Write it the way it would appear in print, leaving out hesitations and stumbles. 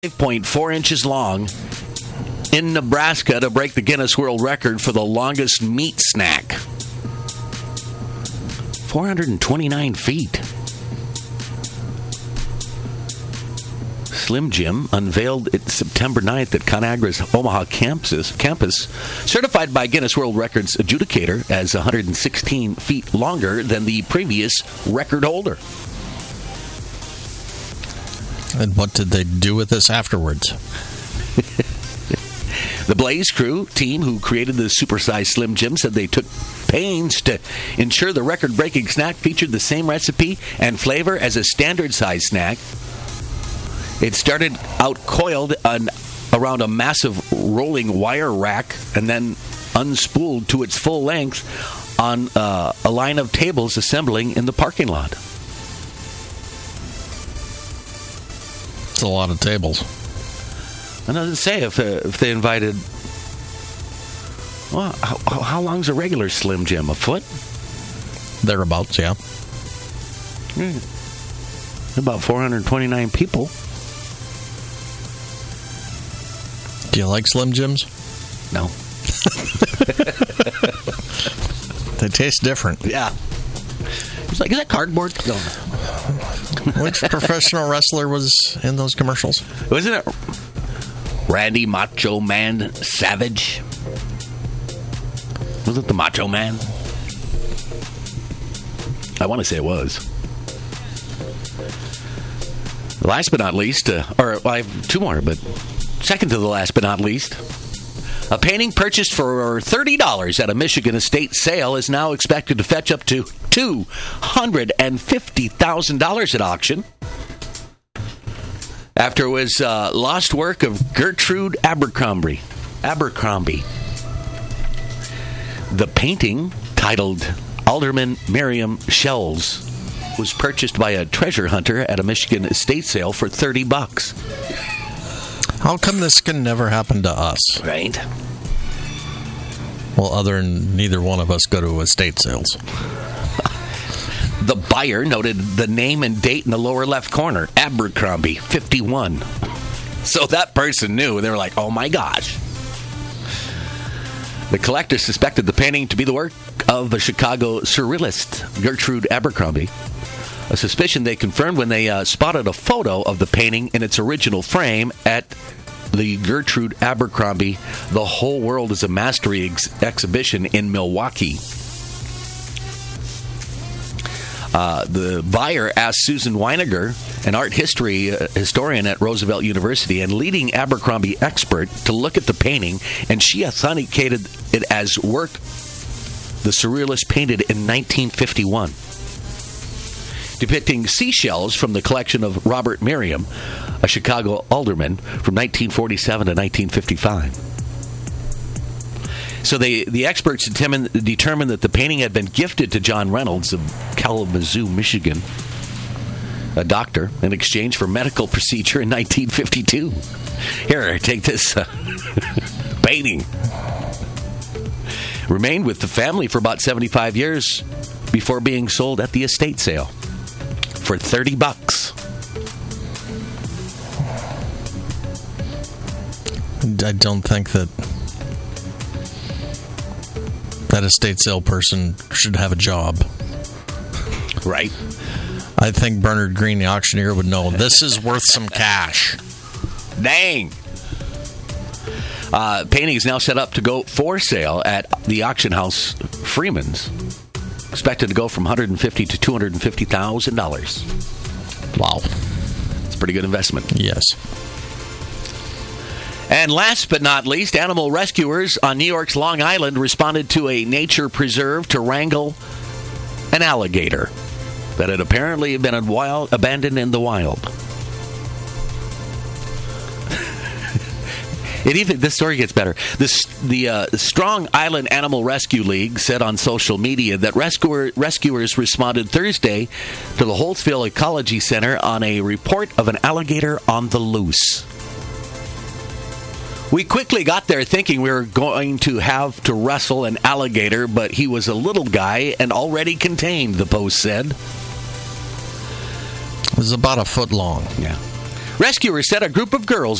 5.4 inches long in Nebraska to break the Guinness World Record for the longest meat snack. 429 feet. Slim Jim unveiled it September 9th at ConAgra's Omaha campus, certified by Guinness World Records adjudicator as 116 feet longer than the previous record holder. And what did they do with this afterwards? The Blaze Crew team, who created the supersized Slim Jim, said they took pains to ensure the record-breaking snack featured the same recipe and flavor as a standard-size snack. It started out coiled around a massive rolling wire rack and then unspooled to its full length on a line of tables assembling in the parking lot. It's a lot of tables. It doesn't say if they invited... Well, how long's a regular Slim Jim? A foot? Thereabouts, yeah. About 429 people. Do you like Slim Jims? No. They taste different. Yeah. It's like, is that cardboard? No. Which professional wrestler was in those commercials? Wasn't it Randy Macho Man Savage? Was it the Macho Man? I want to say it was. Last but not least, I have two more, but second to the last but not least, a painting purchased for $30 at a Michigan estate sale is now expected to fetch up to $250,000 at auction. After it was lost work of Gertrude Abercrombie. The painting, titled Alderman Miriam Shells, was purchased by a treasure hunter at a Michigan estate sale for $30. How come this can never happen to us? Right. Well, other than neither one of us go to estate sales. The buyer noted the name and date in the lower left corner, Abercrombie, 51. So that person knew. They were like, oh my gosh. The collector suspected the painting to be the work of the Chicago surrealist Gertrude Abercrombie. A suspicion they confirmed when they spotted a photo of the painting in its original frame at the Gertrude Abercrombie The Whole World is a Mastery exhibition in Milwaukee. The buyer asked Susan Weiniger, an art history historian at Roosevelt University and leading Abercrombie expert, to look at the painting, and she authenticated it as work the surrealist painted in 1951. Depicting seashells from the collection of Robert Merriam, a Chicago alderman, from 1947 to 1955. So the experts determined that the painting had been gifted to John Reynolds of Kalamazoo, Michigan, a doctor, in exchange for medical procedure in 1952. Here, take this painting. Remained with the family for about 75 years before being sold at the estate sale for $30. I don't think that estate sale person should have a job. Right. I think Bernard Green, the auctioneer, would know this is worth some cash. Dang. Painting is now set up to go for sale at the auction house Freeman's. Expected to go from $150,000 to $250,000. Wow. It's a pretty good investment. Yes. And last but not least, animal rescuers on New York's Long Island responded to a nature preserve to wrangle an alligator that had apparently been abandoned in the wild. This story gets better. The Strong Island Animal Rescue League said on social media that rescuers responded Thursday to the Holtzville Ecology Center on a report of an alligator on the loose. We quickly got there thinking we were going to have to wrestle an alligator, but he was a little guy and already contained, the Post said. It was about a foot long. Yeah. Rescuers said a group of girls